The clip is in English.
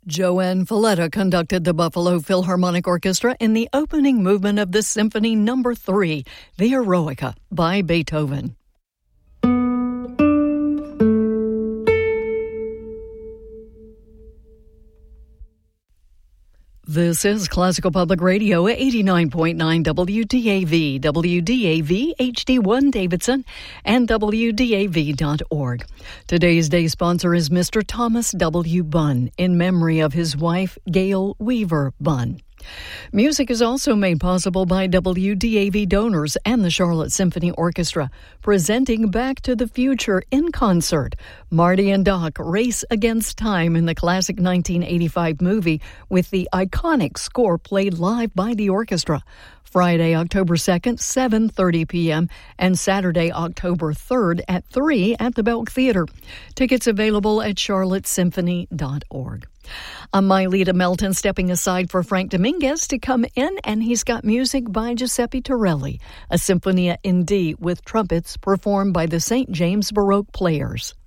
Joanne Falletta conducted the Buffalo Philharmonic Orchestra in the opening movement of the Symphony No. 3, the Eroica, by Beethoven. This is Classical Public Radio, 89.9 WDAV, WDAV HD1 Davidson, and WDAV.org. Today's day sponsor is Mr. Thomas W. Bunn, in memory of his wife, Gail Weaver Bunn. Music is also made possible by WDAV donors and the Charlotte Symphony Orchestra, presenting Back to the Future in concert. Marty and Doc race against time in the classic 1985 movie with the iconic score played live by the orchestra. Friday, October 2nd, 7:30 p.m., and Saturday, October 3rd at 3 at the Belk Theater. Tickets available at charlottesymphony.org. I'm Mylita Melton, stepping aside for Frank Dominguez to come in, and he's got music by Giuseppe Torelli, a Sinfonia in D with trumpets performed by the St. James Baroque Players.